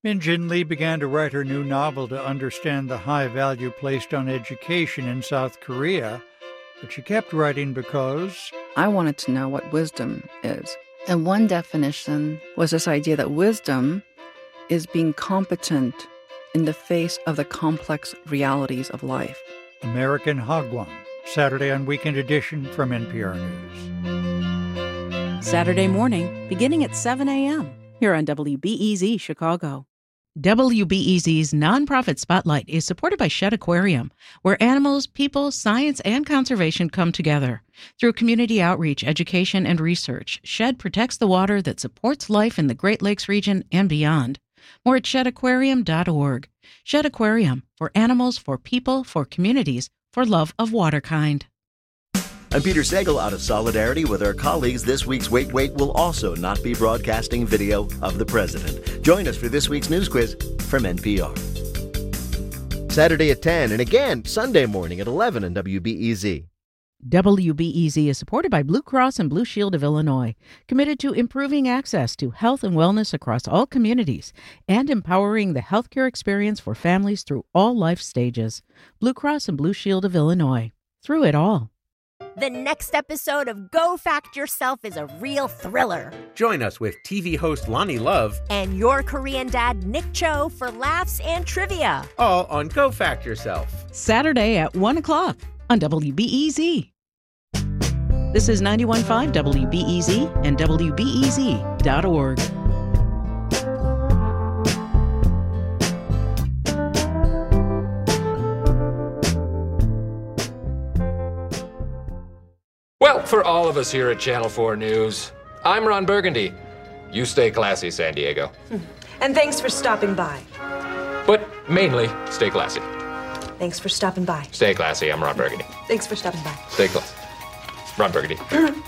Min Jin Lee began to write her new novel to understand the high value placed on education in South Korea, but she kept writing because I wanted to know what wisdom is. And one definition was this idea that wisdom is being competent in the face of the complex realities of life. American Hagwon, Saturday on Weekend Edition from NPR News. Saturday morning, beginning at 7 a.m. here on WBEZ Chicago. WBEZ's nonprofit spotlight is supported by Shedd Aquarium, where animals, people, science, and conservation come together. Through community outreach, education, and research, Shedd protects the water that supports life in the Great Lakes region and beyond. More at sheddaquarium.org. Shedd Aquarium, for animals, for people, for communities, for love of waterkind. I'm Peter Sagal. Out of solidarity with our colleagues, this week's Wait Wait will also not be broadcasting video of the president. Join us for this week's news quiz from NPR. Saturday at 10 and again Sunday morning at 11 on WBEZ. WBEZ is supported by Blue Cross and Blue Shield of Illinois, committed to improving access to health and wellness across all communities and empowering the healthcare experience for families through all life stages. Blue Cross and Blue Shield of Illinois. Through it all. The next episode of Go Fact Yourself is a real thriller. Join us with TV host Lonnie Love and your Korean dad, Nick Cho, for laughs and trivia. All on Go Fact Yourself. Saturday at 1 o'clock on WBEZ. This is 91.5 WBEZ and WBEZ.org. Well, for all of us here at Channel 4 News, I'm Ron Burgundy. You stay classy, San Diego. And thanks for stopping by. But mainly, stay classy. Thanks for stopping by. Stay classy, I'm Ron Burgundy. Thanks for stopping by. Stay classy. Ron Burgundy.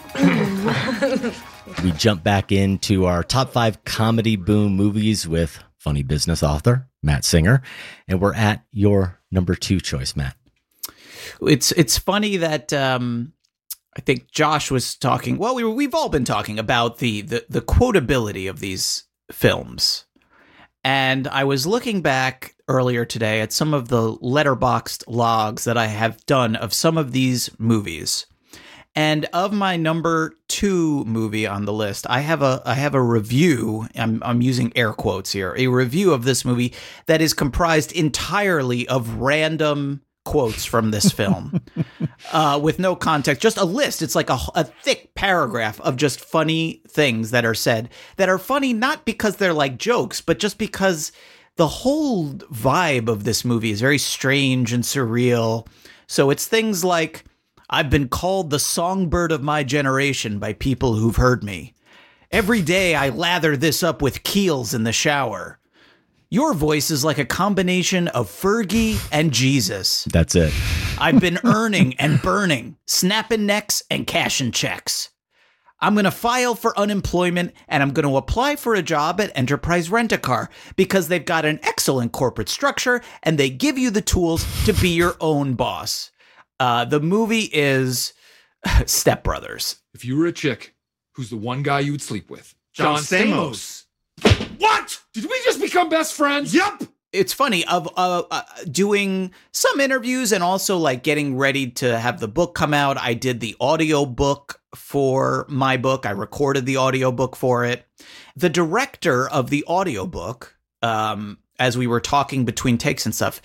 We jump back into our top 5 comedy boom movies with funny business author Matt Singer. And we're at your number 2 choice, Matt. It's funny that I think Josh was talking. Well, we've all been talking about the quotability of these films, and I was looking back earlier today at some of the Letterboxd logs that I have done of some of these movies, and of my number 2 movie on the list, I have a review. I'm using air quotes here. A review of this movie that is comprised entirely of random quotes from this film with no context, just a list. It's like a thick paragraph of just funny things that are said that are funny, not because they're like jokes, but just because the whole vibe of this movie is very strange and surreal. So it's things like, I've been called the songbird of my generation by people who've heard me. Every day I lather this up with Kiehl's in the shower. Your voice is like a combination of Fergie and Jesus. That's it. I've been earning and burning, snapping necks and cashing checks. I'm going to file for unemployment and I'm going to apply for a job at Enterprise Rent-A-Car because they've got an excellent corporate structure and they give you the tools to be your own boss. The movie is Step Brothers. If you were a chick, who's the one guy you would sleep with? John Stamos. What? Did we just become best friends? Yup. It's funny of doing some interviews and also like getting ready to have the book come out. I did the audio book for my book. I recorded the audio book for it. The director of the audio book, as we were talking between takes and stuff,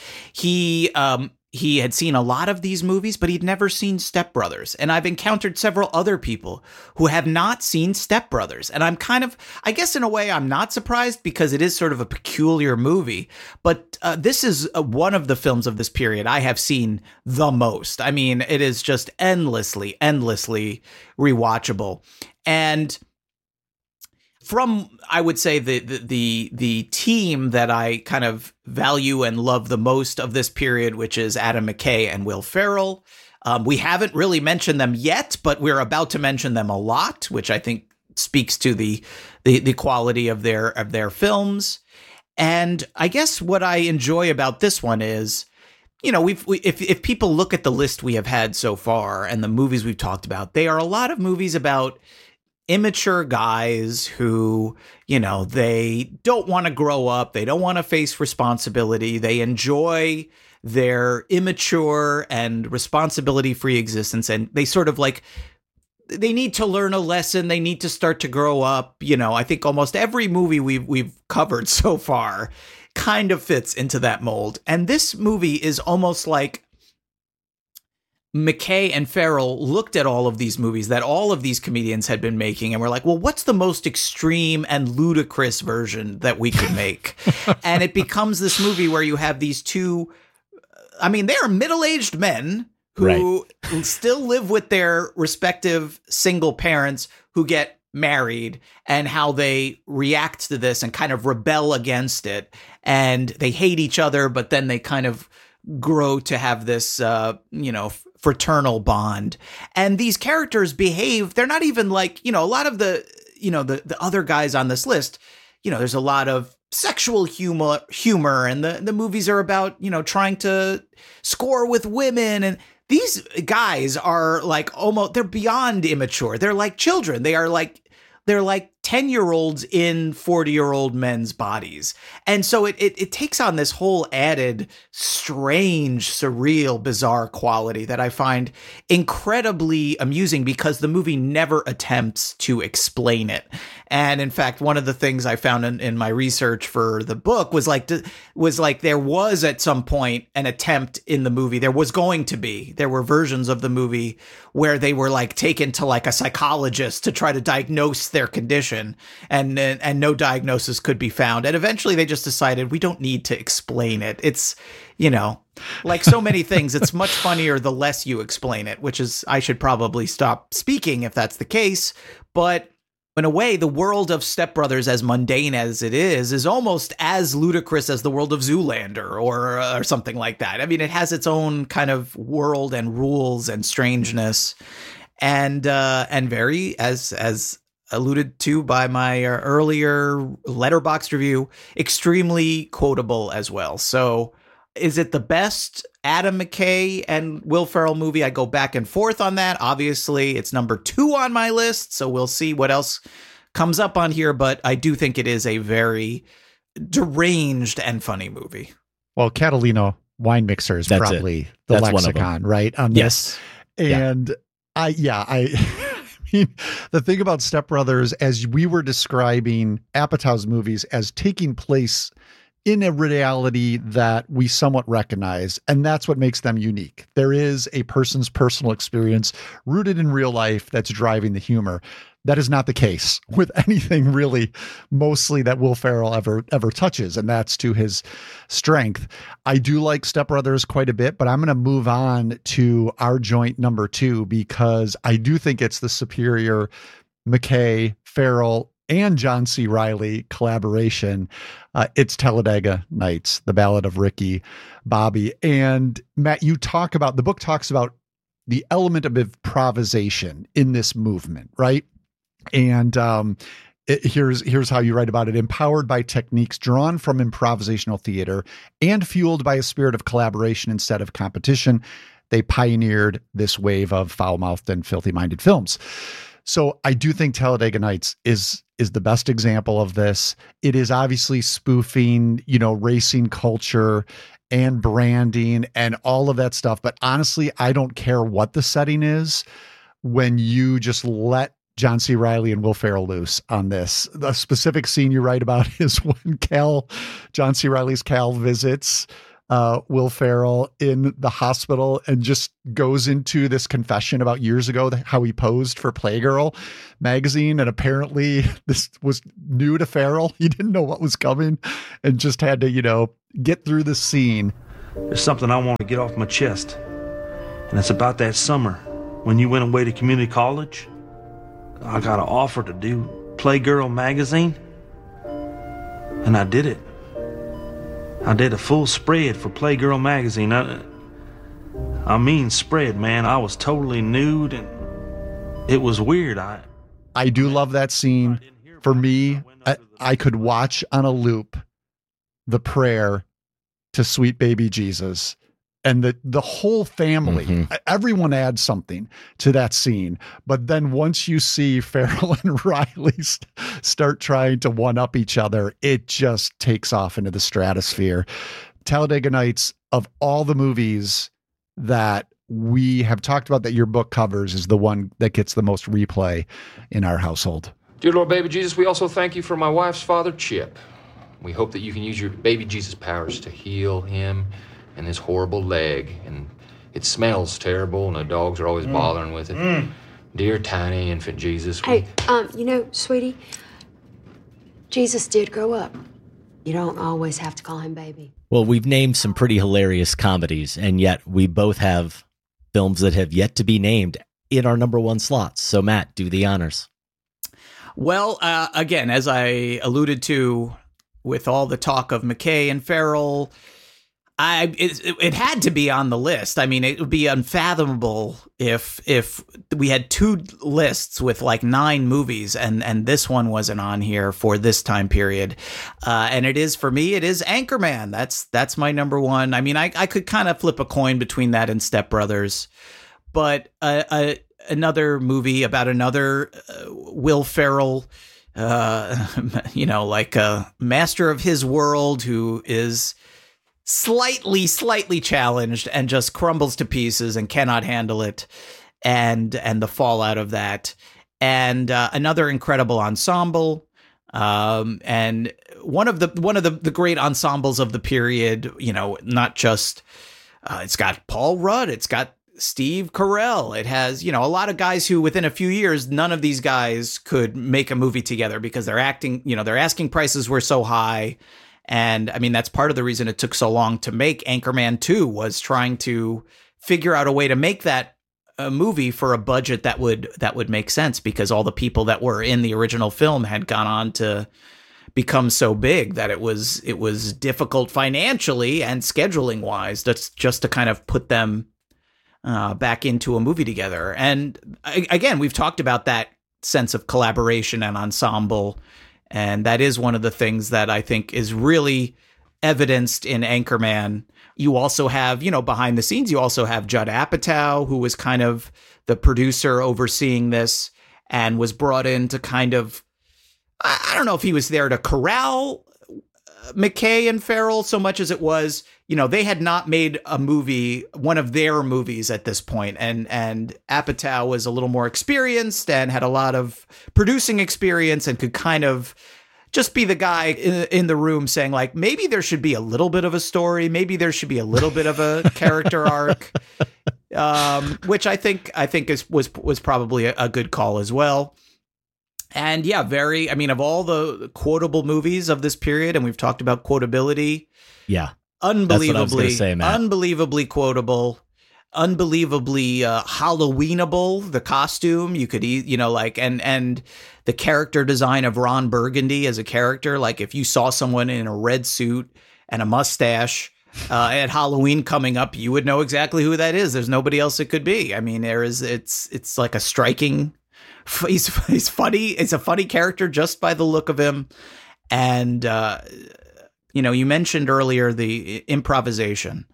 he had seen a lot of these movies, but he'd never seen Step Brothers. And I've encountered several other people who have not seen Step Brothers. And I'm kind of, I guess in a way, I'm not surprised because it is sort of a peculiar movie. But this is one of the films of this period I have seen the most. I mean, it is just endlessly rewatchable. And from, I would say, the team that I kind of value and love the most of this period, which is Adam McKay and Will Ferrell. We haven't really mentioned them yet, but we're about to mention them a lot, which I think speaks to the quality of their films. And I guess what I enjoy about this one is, you know, if people look at the list we have had so far and the movies we've talked about, they are a lot of movies about immature guys who, you know, they don't want to grow up. They don't want to face responsibility. They enjoy their immature and responsibility-free existence. And they sort of like, they need to learn a lesson. They need to start to grow up. You know, I think almost every movie we've covered so far kind of fits into that mold. And this movie is almost like McKay and Farrell looked at all of these movies that all of these comedians had been making and were like, well, what's the most extreme and ludicrous version that we could make? And it becomes this movie where you have these two, I mean, they are middle-aged men who still live with their respective single parents who get married, and how they react to this and kind of rebel against it. And they hate each other, but then they kind of grow to have this, fraternal bond. And these characters behave, they're not even like, a lot of the other guys on this list, there's a lot of sexual humor, and the movies are about, trying to score with women. And these guys are like they're beyond immature. They're like children. They're like 10-year-olds in 40-year-old men's bodies. And so it takes on this whole added strange, surreal, bizarre quality that I find incredibly amusing because the movie never attempts to explain it. And in fact, one of the things I found in my research for the book was like there was at some point an attempt in the movie. There were versions of the movie where they were like taken to like a psychologist to try to diagnose their condition, and no diagnosis could be found. And eventually they just decided we don't need to explain it. It's, like so many things, it's much funnier the less you explain it, which is, I should probably stop speaking if that's the case. But in a way, the world of Step Brothers, as mundane as it is almost as ludicrous as the world of Zoolander or something like that. I mean, it has its own kind of world and rules and strangeness, and very, as alluded to by my earlier Letterboxd review, extremely quotable as well. So, is it the best Adam McKay and Will Ferrell movie? I go back and forth on that. Obviously, it's number 2 on my list, so we'll see what else comes up on here. But I do think it is a very deranged and funny movie. Well, Catalina Wine Mixer is probably the lexicon, right? On yes. This. And I mean, the thing about Step Brothers, as we were describing Apatow's movies as taking place in a reality that we somewhat recognize, and that's what makes them unique. There is a person's personal experience rooted in real life that's driving the humor. That is not the case with anything really, mostly that Will Ferrell ever touches, and that's to his strength. I do like Step Brothers quite a bit, but I'm going to move on to our joint number 2 because I do think it's the superior McKay, Ferrell, and John C. Reilly collaboration. It's Talladega Nights, The Ballad of Ricky Bobby. And Matt, the book talks about the element of improvisation in this movement, right? And here's how you write about it. Empowered by techniques drawn from improvisational theater and fueled by a spirit of collaboration instead of competition, they pioneered this wave of foul-mouthed and filthy-minded films. So I do think Talladega Nights is the best example of this. It is obviously spoofing, racing culture and branding and all of that stuff. But honestly, I don't care what the setting is when you just let John C. Reilly and Will Ferrell loose on this. The specific scene you write about is when John C. Reilly's Cal visits Will Ferrell in the hospital and just goes into this confession about years ago, how he posed for Playgirl magazine. And apparently this was new to Ferrell. He didn't know what was coming and just had to, get through the scene. There's something I want to get off my chest. And it's about that summer when you went away to community college. I got an offer to do Playgirl magazine. And I did it. I did a full spread for Playgirl magazine. I mean spread, man. I was totally nude and it was weird. I do love that scene. For me, I could watch on a loop the prayer to Sweet Baby Jesus and the whole family, everyone adds something to that scene. But then once you see Farrell and Riley start trying to one-up each other, it just takes off into the stratosphere. Talladega Nights, of all the movies that we have talked about that your book covers, is the one that gets the most replay in our household. Dear Lord Baby Jesus, we also thank you for my wife's father, Chip. We hope that you can use your baby Jesus powers to heal him and this horrible leg. And it smells terrible, and the dogs are always bothering with it. Dear tiny infant Jesus. Hey, sweetie, Jesus did grow up. You don't always have to call him baby. Well, we've named some pretty hilarious comedies, and yet we both have films that have yet to be named in our number one slots. So, Matt, do the honors. Well, again, as I alluded to with all the talk of McKay and Farrell, it had to be on the list. I mean, it would be unfathomable if we had two lists with like 9 movies and this one wasn't on here for this time period. And it is, for me, it is Anchorman. That's my number one. I mean, I could kind of flip a coin between that and Step Brothers, but another movie about another Will Ferrell, like a master of his world who is slightly challenged and just crumbles to pieces and cannot handle it, and the fallout of that, and another incredible ensemble, and one of the great ensembles of the period. Not just it's got Paul Rudd, it's got Steve Carell, it has a lot of guys who within a few years none of these guys could make a movie together because their asking prices were so high. And I mean, that's part of the reason it took so long to make Anchorman 2, was trying to figure out a way to make that a movie for a budget that would make sense, because all the people that were in the original film had gone on to become so big that it was difficult financially and scheduling wise just to kind of put them back into a movie together. And again, we've talked about that sense of collaboration and ensemble. And that is one of the things that I think is really evidenced in Anchorman. You also have, behind the scenes, you also have Judd Apatow, who was kind of the producer overseeing this and was brought in to kind of, I don't know if he was there to corral McKay and Farrell so much as it was, they had not made a movie, one of their movies at this point. And Apatow was a little more experienced and had a lot of producing experience and could kind of just be the guy in the room saying, like, maybe there should be a little bit of a story. Maybe there should be a little bit of a character arc, which I think was probably a good call as well. And yeah, of all the quotable movies of this period, and we've talked about quotability. Yeah. Unbelievably quotable, unbelievably Halloweenable. The costume, you could and the character design of Ron Burgundy as a character. Like, if you saw someone in a red suit and a mustache at Halloween coming up, you would know exactly who that is. There's nobody else it could be. I mean, it's like a striking. He's funny. It's a funny character just by the look of him. And, you mentioned earlier the improvisation.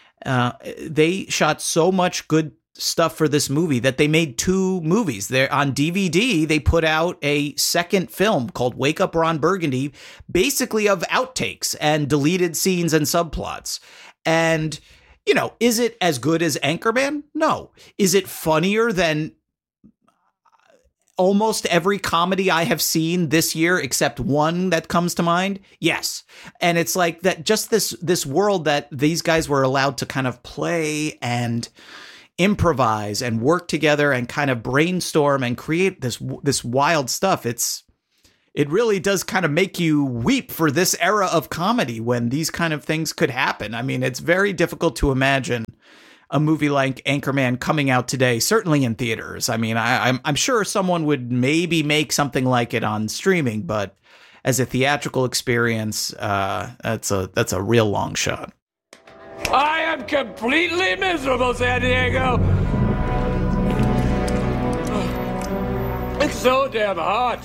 They shot so much good stuff for this movie that they made 2 movies. They're on DVD. They put out a second film called Wake Up Ron Burgundy, basically of outtakes and deleted scenes and subplots. And, is it as good as Anchorman? No. Is it funnier than almost every comedy I have seen this year, except one that comes to mind? Yes. And it's like that, just this world that these guys were allowed to kind of play and improvise and work together and kind of brainstorm and create this wild stuff. It really does kind of make you weep for this era of comedy when these kind of things could happen. I mean, it's very difficult to imagine a movie like Anchorman coming out today, certainly in theaters. I mean, I'm sure someone would maybe make something like it on streaming, but as a theatrical experience, that's a real long shot. I am completely miserable, San Diego. It's so damn hot.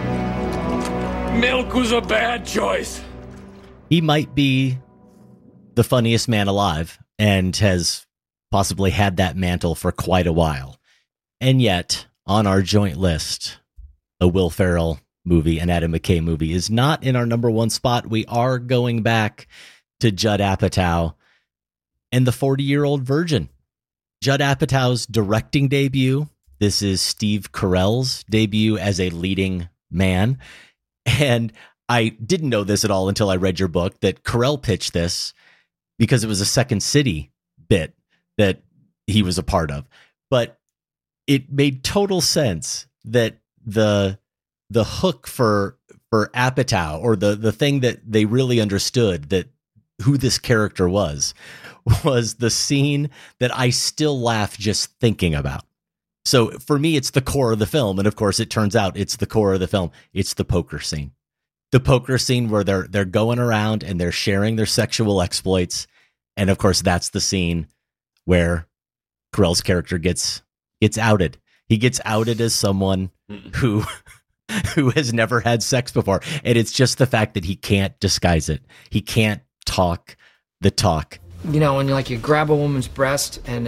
Milk was a bad choice. He might be the funniest man alive and has possibly had that mantle for quite a while. And yet, on our joint list, a Will Ferrell movie, an Adam McKay movie, is not in our number one spot. We are going back to Judd Apatow and The 40-Year-Old Virgin. Judd Apatow's directing debut. This is Steve Carell's debut as a leading man. And I didn't know this at all until I read your book, that Carell pitched this because it was a Second City bit that he was a part of. But it made total sense that the hook for Apatow, or the thing that they really understood, that who this character was the scene that I still laugh just thinking about. So for me, it's the core of the film. And of course, it turns out it's the core of the film. It's the poker scene. The poker scene where they're going around and they're sharing their sexual exploits. And of course, that's the scene where Carell's character gets outed. He gets outed as someone who has never had sex before. And it's just the fact that he can't disguise it. He can't talk the talk. You know, when you grab a woman's breast and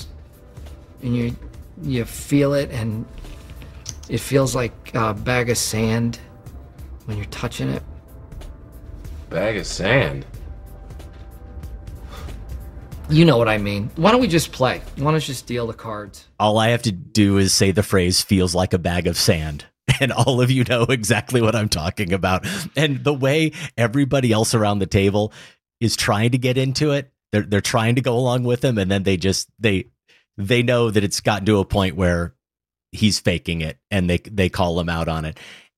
you feel it, and it feels like a bag of sand when you're touching it. Bag of sand? You know what I mean. Why don't we just play? Why don't you just deal the cards? All I have to do is say the phrase "feels like a bag of sand," and all of you know exactly what I'm talking about. And the way everybody else around the table is trying to get into it, they're trying to go along with him, and then they know that it's gotten to a point where he's faking it, and they call him out on it.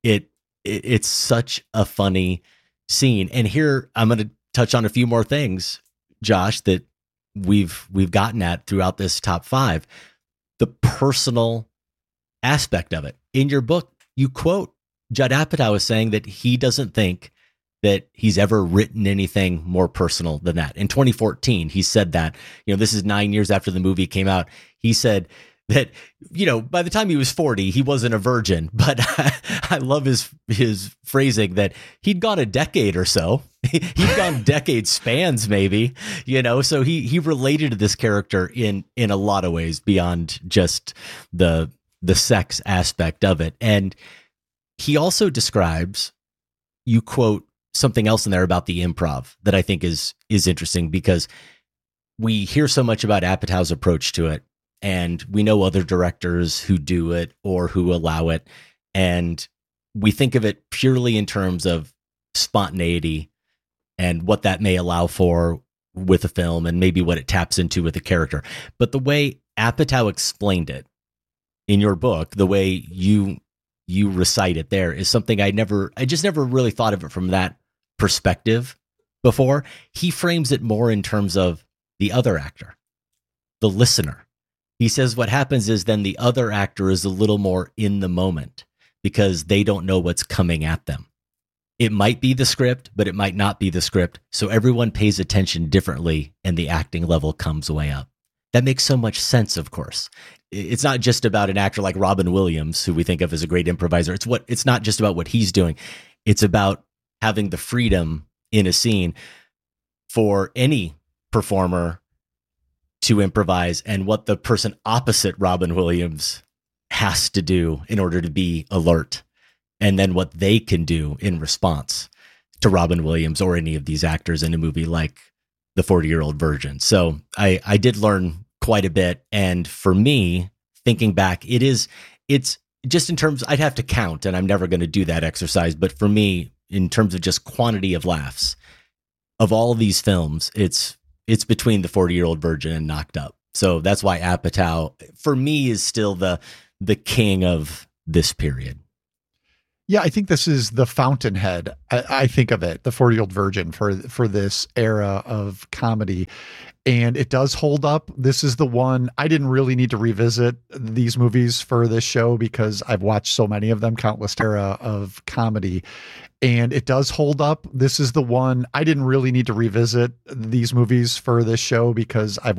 It's such a funny scene. And here I'm going to touch on a few more things, Josh, that we've gotten at throughout this top five. The personal aspect of it. In your book, you quote Judd Apatow as saying that he doesn't think that he's ever written anything more personal than that. In 2014, he said that, this is 9 years after the movie came out. He said that, by the time he was 40, he wasn't a virgin, but I love his phrasing that he'd gone a decade or so. He'd gone decade spans, maybe, so he related to this character in a lot of ways beyond just the sex aspect of it. And he also describes, you quote something else in there about the improv that I think is interesting, because we hear so much about Apatow's approach to it, and we know other directors who do it or who allow it. And we think of it purely in terms of spontaneity and what that may allow for with a film, and maybe what it taps into with a character. But the way Apatow explained it in your book, the way you recite it there, is something I just never really thought of it from that perspective before. He frames it more in terms of the other actor, the listener. He says what happens is then the other actor is a little more in the moment because they don't know what's coming at them. It might be the script, but it might not be the script. So everyone pays attention differently, and the acting level comes way up. That makes so much sense, of course. It's not just about an actor like Robin Williams, who we think of as a great improviser. It's not just about what he's doing. It's about having the freedom in a scene for any performer to improvise, and what the person opposite Robin Williams has to do in order to be alert, and then what they can do in response to Robin Williams or any of these actors in a movie like The 40-Year-Old Virgin. So I did learn quite a bit. And for me, thinking back, it's just in terms, I'd have to count, and I'm never going to do that exercise. But for me, in terms of just quantity of laughs, of all of these films, it's between The 40-Year-Old Virgin and Knocked Up. So that's why Apatow, for me, is still the king of this period. Yeah, I think this is the fountainhead. I think of it, The 40-Year-Old Virgin, for this era of comedy. And it does hold up. This is the one I didn't really need to revisit these movies for this show because I've watched so many of them, countless era of comedy. And it does hold up. This is the one I didn't really need to revisit these movies for this show because I've